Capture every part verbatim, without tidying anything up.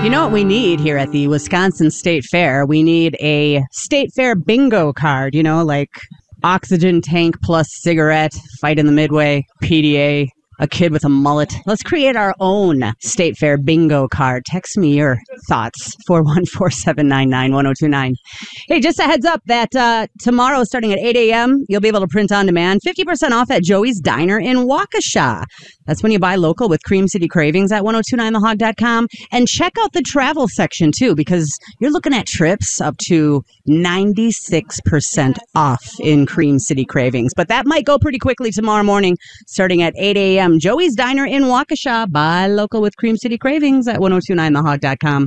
You know what we need here at the Wisconsin State Fair? We need a State Fair bingo card, you know, like oxygen tank plus cigarette, fight in the midway, P D A, a kid with a mullet. Let's create our own State Fair bingo card. Text me your thoughts, four one four, seven nine nine, one oh two nine. Hey, just a heads up that uh, tomorrow, starting at eight a.m., you'll be able to print on demand fifty percent off at Joey's Diner in Waukesha. That's when you buy local with Cream City Cravings at ten twenty-nine the hog dot com. And check out the travel section, too, because you're looking at trips up to ninety-six percent off in Cream City Cravings. But that might go pretty quickly tomorrow morning, starting at eight a.m. Joey's Diner in Waukesha. Buy local with Cream City Cravings at ten twenty-nine the hog dot com.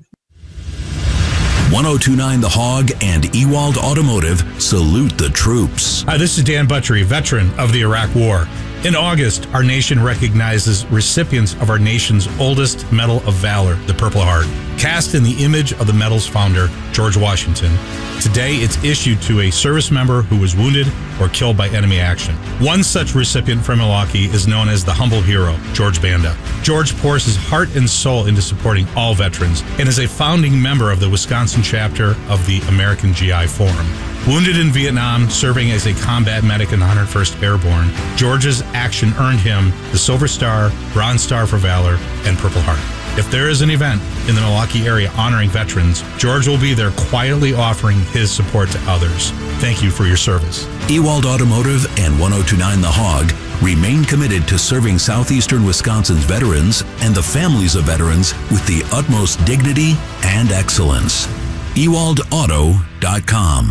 ten twenty-nine The Hog and Ewald Automotive salute the troops. Hi, this is Dan Butchery, veteran of the Iraq War. In August, our nation recognizes recipients of our nation's oldest Medal of Valor, the Purple Heart, cast in the image of the medal's founder, George Washington. Today, it's issued to a service member who was wounded or killed by enemy action. One such recipient from Milwaukee is known as the humble hero, George Banda. George pours his heart and soul into supporting all veterans and is a founding member of the Wisconsin chapter of the American G I Forum. Wounded in Vietnam, serving as a combat medic in the one hundred first Airborne, George's action earned him the Silver Star, Bronze Star for Valor, and Purple Heart. If there is an event in the Milwaukee area honoring veterans, George will be there quietly offering his support to others. Thank you for your service. Ewald Automotive and ten twenty-nine The Hog remain committed to serving southeastern Wisconsin's veterans and the families of veterans with the utmost dignity and excellence. Ewald Auto dot com